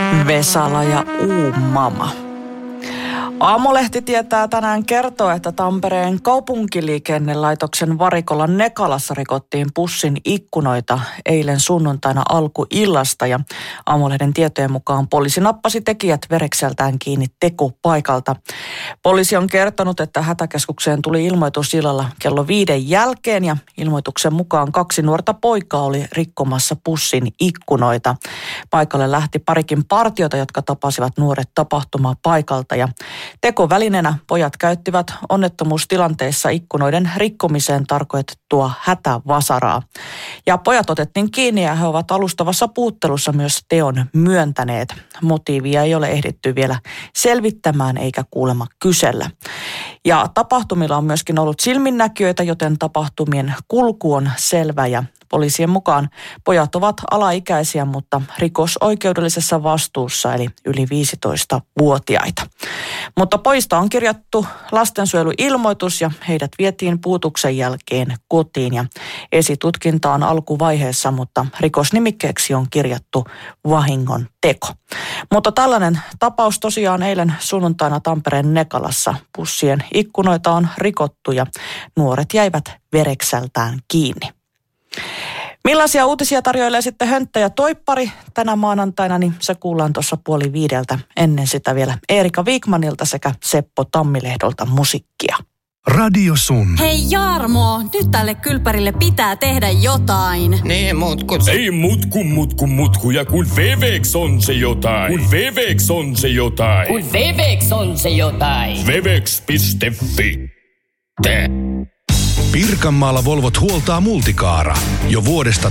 Vesala ja Uumama. Aamulehti tietää tänään kertoa, että Tampereen kaupunkiliikennelaitoksen varikolla Nekalassa rikottiin bussin ikkunoita eilen sunnuntaina alkuillasta. Ja Aamulehden tietojen mukaan poliisi nappasi tekijät verekseltään kiinni tekopaikalta. Poliisi on kertonut, että hätäkeskukseen tuli ilmoitus illalla kello 5 jälkeen ja ilmoituksen mukaan 2 nuorta poikaa oli rikkomassa bussin ikkunoita. Paikalle lähti parikin partiota, jotka tapasivat nuoret tapahtumapaikalta ja tekovälineenä pojat käyttivät onnettomuustilanteissa ikkunoiden rikkomiseen tarkoitettua hätävasaraa. Ja pojat otettiin kiinni ja he ovat alustavassa puhuttelussa myös teon myöntäneet. Motiivia ei ole ehditty vielä selvittämään eikä kuulemma kysellä. Ja tapahtumilla on myöskin ollut silminnäkijöitä, joten tapahtumien kulku on selvä ja poliisien mukaan pojat ovat alaikäisiä, mutta rikosoikeudellisessa vastuussa eli yli 15-vuotiaita. Mutta pojista on kirjattu lastensuojeluilmoitus ja heidät vietiin puutuksen jälkeen kotiin. Ja esitutkinta on alkuvaiheessa, mutta rikosnimikkeeksi on kirjattu vahingon teko. Mutta tällainen tapaus tosiaan eilen sunnuntaina Tampereen Nekalassa. Bussien ikkunoita on rikottu ja nuoret jäivät verekseltään kiinni. Millaisia uutisia tarjoilee sitten Hönttä ja Toippari tänä maanantaina, niin se kuullaan tuossa 4:30. Ennen sitä vielä Eerika Wikmanilta sekä Seppo Tammilehdolta musiikkia. Radio Sun. Hei Jarmo, nyt tälle kylpärille pitää tehdä jotain. Niin, Ei mutku, ja kun Vevex on se jotain. Kun Vevex on se jotain. Kun Vevex on se jotain. Vevex.fi. Pirkanmaalla Volvot huoltaa Multicaara jo vuodesta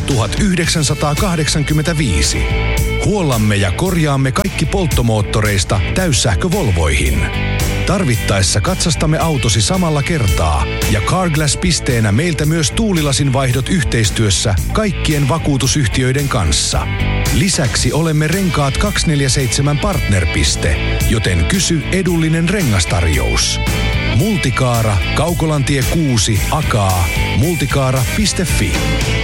1985. Huollamme ja korjaamme kaikki polttomoottoreista täyssähkö-Volvoihin. Tarvittaessa katsastamme autosi samalla kertaa ja Carglass-pisteenä meiltä myös tuulilasin vaihdot yhteistyössä kaikkien vakuutusyhtiöiden kanssa. Lisäksi olemme Renkaat 247 partnerpiste, joten kysy edullinen rengastarjous. Multicaara, Kaukolantie 6, Akaa, multicaara.fi.